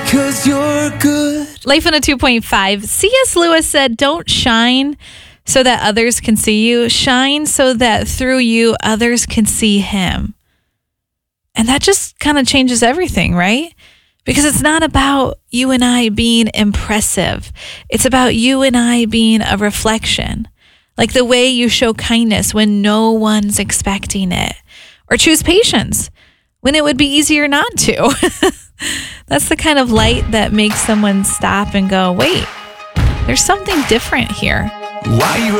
'cause you're good. Life in a 2.5. C.S. Lewis said, don't shine so that others can see you. Shine so that through you, others can see him. And that just kind of changes everything, right? Because it's not about you and I being impressive. It's about you and I being a reflection. Like the way you show kindness when no one's expecting it. Or choose patience when it would be easier not to. That's the kind of light that makes someone stop and go, wait, there's something different here. Why you